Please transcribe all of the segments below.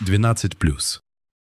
12+.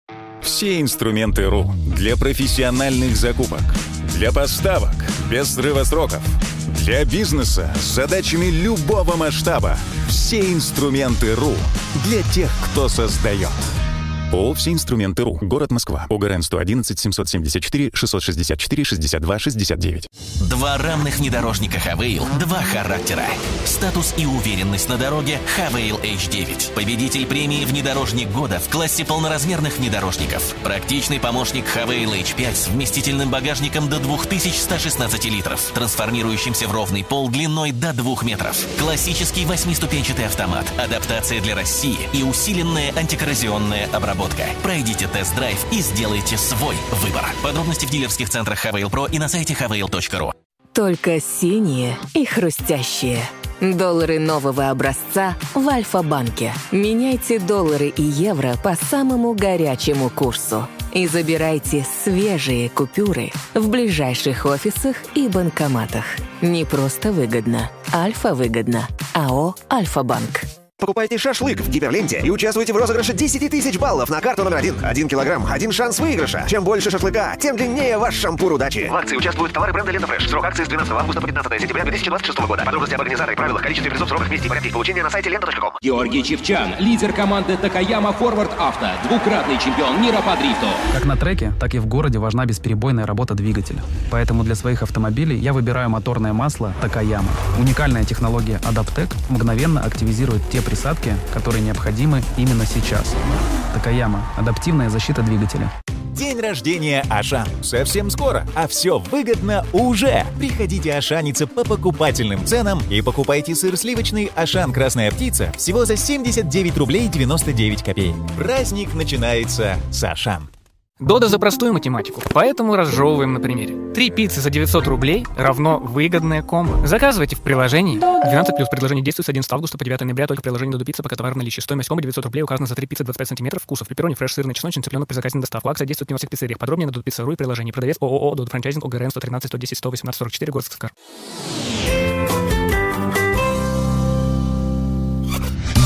Все инструменты РУ для профессиональных закупок, для поставок без срыва сроков, для бизнеса с задачами любого масштаба. Все инструменты РУ для тех, кто создает. ООО «Все инструменты РУ». Город Москва. ОГРН 111 774 664 62 69. Два равных внедорожника Хавейл, два характера. Статус и уверенность на дороге Хавейл H9. Победитель премии «Внедорожник года» в классе полноразмерных внедорожников. Практичный помощник Хавейл H5 с вместительным багажником до 2116 литров, трансформирующимся в ровный пол длиной до 2 метров. Классический 8-ступенчатый автомат, адаптация для России и усиленная антикоррозионная обработка. Пройдите тест-драйв и сделайте свой выбор. Подробности в дилерских центрах Хавейл Про и на сайте havail.ru. Только синие и хрустящие. Доллары нового образца в Альфа-банке. Меняйте доллары и евро по самому горячему курсу. И забирайте свежие купюры в ближайших офисах и банкоматах. Не просто выгодно. Альфа-выгодно. АО «Альфа-банк». Покупайте шашлык в Гиперленте и участвуйте в розыгрыше 10 тысяч баллов на карту номер 1. 1 килограмм, 1 шанс выигрыша. Чем больше шашлыка, тем длиннее ваш шампур удачи. В акции участвуют товары бренда «Лента Фреш». Срок акции с 12 августа по 15 сентября 2026 года. Подробности об организаторе, правилах, количестве призов, сроках, месте и порядке их получения на сайте lenta.com. Георгий Чивчан, лидер команды Такаяма Форвард Авто, двукратный чемпион мира по дрифту. Как на треке, так и в городе важна бесперебойная работа двигателя. Поэтому для своих автомобилей я выбираю моторное масло Такаяма. Уникальная технология Адаптек мгновенно активизирует те присадки, которые необходимы именно сейчас. Такаяма. Адаптивная защита двигателя. День рождения Ашан. Совсем скоро, а все выгодно уже. Приходите ашаниться по покупательным ценам и покупайте сыр сливочный Ашан Красная Птица всего за 79 рублей 99 копеек. Праздник начинается с Ашан. Дода за простую математику, поэтому разжевываем на примере. 3 пиццы за 900 рублей равно выгодное комбо. Заказывайте в приложении. 12+. Предложение действует с 11 августа по 9 ноября только в приложении Додо Пицца, пока товар в наличии. Стоимость комбо 900 рублей указана за 3 пиццы 25 сантиметров вкусов. Пепперони, фреш, сырный, чесночный, цыпленок при заказе на доставку. Акция действует не во всех пиццериях. Подробнее на dodopizza.ru и приложении. Продавец ООО «Додо Франчайзинг», ОГРН 113 110 118 44, город Сыктывкар.